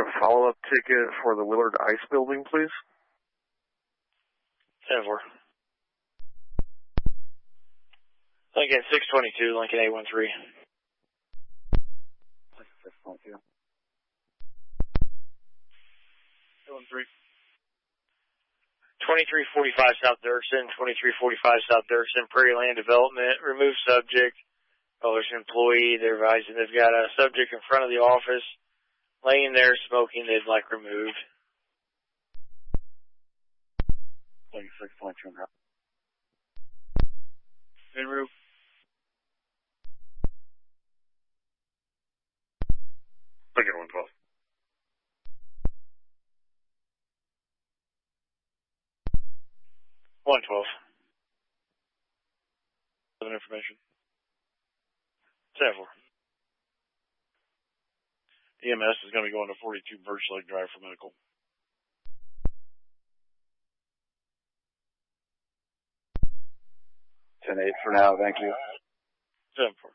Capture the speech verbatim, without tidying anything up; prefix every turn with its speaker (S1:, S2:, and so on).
S1: a follow-up ticket for the Willard Ice Building, please?
S2: ten four. Lincoln six twenty-two, Lincoln eight one three.
S3: six twenty-two.
S2: eight one three. twenty-three forty-five South Dirksen, twenty-three forty-five South Dirksen, Prairie Land Development, remove subject. Oh, there's an employee, they're advising they've got a subject in front of the office, laying there smoking, they'd like removed.
S3: six twenty-two.
S2: En route.
S1: Lincoln one twelve.
S2: one twelve. Information. ten four.
S4: E M S is going to be going to forty-two Birch Lake Drive for medical.
S3: ten eight for now, thank you.
S4: ten four.